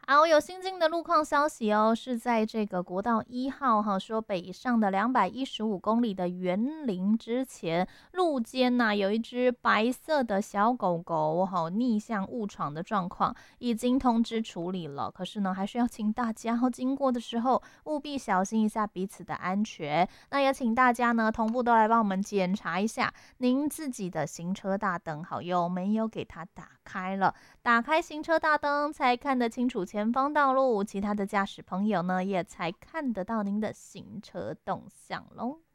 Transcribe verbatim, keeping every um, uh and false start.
好，有新进的路况消息哦，是在这个国道一号哈，说北上的两百一十五公里的园林之前路肩呐、有一只白色的小狗狗哈逆向误闯的状况，已经通知处理了。可是呢，还是要请大家哦经过的时候务必小心一下彼此的安全。那也请大家呢同步都来帮我们检查一下您自己的行车大灯好有没有给它打开了。打开行车大灯，才看得清楚前方道路，其他的驾驶朋友呢，也才看得到您的行车动向喽。